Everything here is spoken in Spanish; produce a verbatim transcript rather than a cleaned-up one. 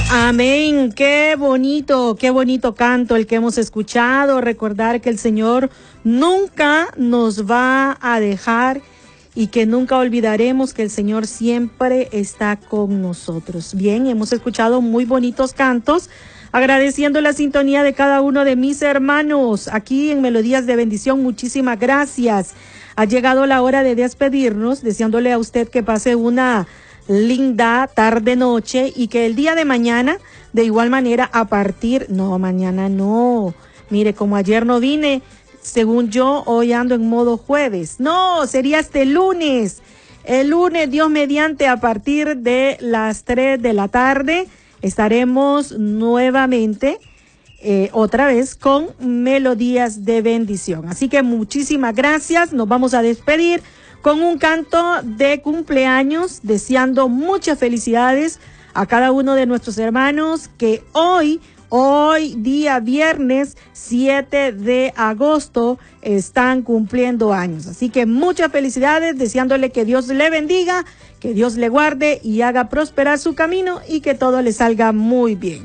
Amén, qué bonito, qué bonito canto el que hemos escuchado. Recordar que el Señor nunca nos va a dejar y que nunca olvidaremos que el Señor siempre está con nosotros. Bien, hemos escuchado muy bonitos cantos, agradeciendo la sintonía de cada uno de mis hermanos aquí en Melodías de Bendición. Muchísimas gracias. Ha llegado la hora de despedirnos, deseándole a usted que pase una linda tarde-noche y que el día de mañana, de igual manera, a partir, no, mañana no, mire, como ayer no vine, según yo, hoy ando en modo jueves, no, sería este lunes, el lunes, Dios mediante, a partir de las tres de la tarde, estaremos nuevamente, eh, otra vez, con Melodías de Bendición. Así que muchísimas gracias, nos vamos a despedir con un canto de cumpleaños, deseando muchas felicidades a cada uno de nuestros hermanos que hoy, hoy día viernes siete de agosto, están cumpliendo años. Así que muchas felicidades, deseándole que Dios le bendiga, que Dios le guarde y haga prosperar su camino y que todo le salga muy bien.